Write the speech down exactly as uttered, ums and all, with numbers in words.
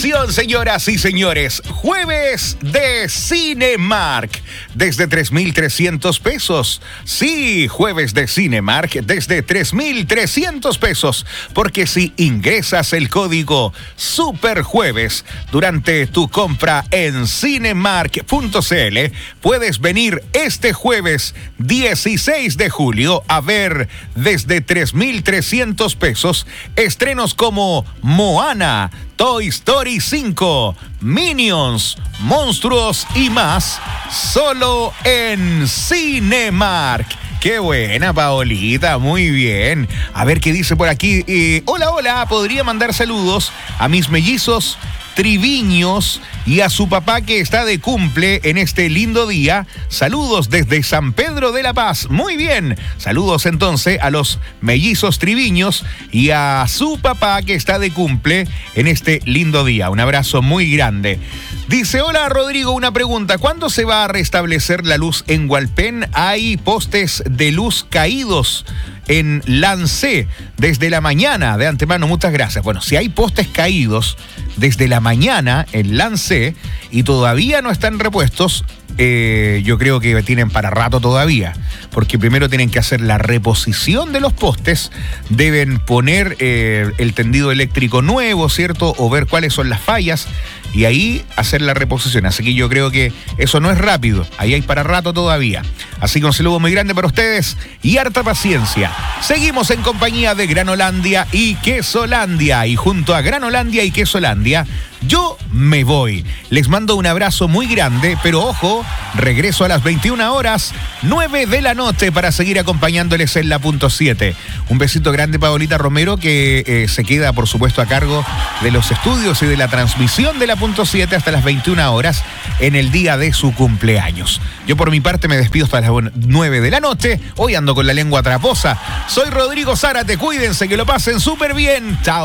Atención, señoras y señores, jueves de Cinemark desde tres mil trescientos pesos. Sí, jueves de Cinemark desde tres mil trescientos pesos, porque si ingresas el código SUPERJUEVES durante tu compra en cinemark punto c l, puedes venir este jueves dieciséis de julio a ver desde tres mil trescientos pesos estrenos como Moana, Toy Story cinco, Minions, Monstruos y más, solo en Cinemark. Qué buena, Paolita, muy bien. A ver qué dice por aquí. Eh, hola, hola, podría mandar saludos a mis mellizos Triviños y a su papá que está de cumple en este lindo día. Saludos desde San Pedro de la Paz. Muy bien. Saludos entonces a los mellizos Triviños y a su papá que está de cumple en este lindo día. Un abrazo muy grande. Dice, hola Rodrigo, una pregunta. ¿Cuándo se va a restablecer la luz en Hualpén? Hay postes de luz caídos en Lancé desde la mañana. De antemano, muchas gracias. Bueno, si hay postes caídos desde la mañana en Lancé y todavía no están repuestos, eh, yo creo que tienen para rato todavía, porque primero tienen que hacer la reposición de los postes, deben poner eh, el tendido eléctrico nuevo, ¿cierto? O ver cuáles son las fallas y ahí hacer la reposición. Así que yo creo que eso no es rápido, ahí hay para rato todavía. Así que un saludo muy grande para ustedes y harta paciencia. Seguimos en compañía de Granolandia y Quesolandia, y junto a Granolandia y Quesolandia, yo me voy. Les mando un abrazo muy grande, pero ojo, regreso a las veintiuna horas, nueve de la noche, para seguir acompañándoles en la punto siete. Un besito grande, Paolita Romero, que eh, se queda, por supuesto, a cargo de los estudios y de la transmisión de la punto siete hasta las veintiuna horas en el día de su cumpleaños. Yo por mi parte me despido hasta las nueve de la noche. Hoy ando con la lengua traposa. Soy Rodrigo Zárate, cuídense, que lo pasen súper bien. Chao.